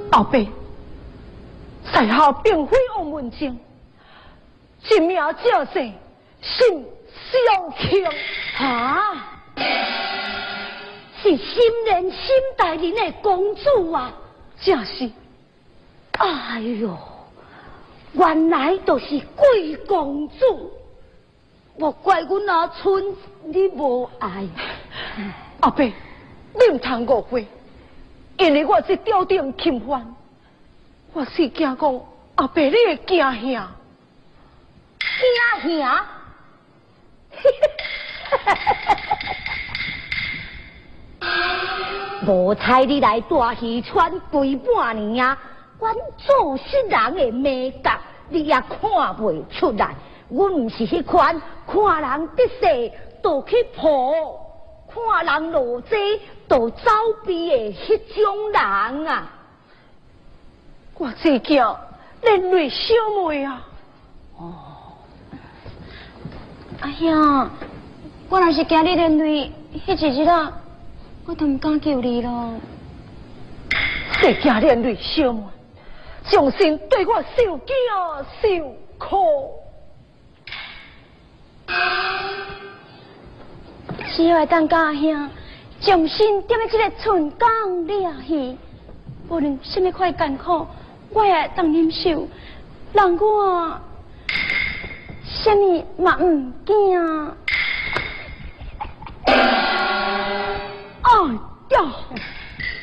后辈，在下并非王文静，一命正姓姓萧庆啊！是心人心大人的公主啊！ 正是。 哎呦，原来都是贵公主，莫怪阮阿春你无爱。 后辈，你唔通误会，因为我是朝廷钦犯，我是惊讲后辈你会惊吓。 惊吓？无猜你来大戏川规半年啊！阮做事人的美德，你也看袂出来。阮毋是迄款看人得势就去抱，看人落济就走避的迄种人啊！ 我只惊连累小妹啊！ 哦，哎呀，我若是惊你连累，迄一日啊，我就毋敢救你咯。 谁惊连累小妹？上心对我受惊受苦， 只要等家兄重新踮喺这个春江里啊去，无论什么款艰苦，我也当忍受，让我什么嘛唔惊。 哎呀！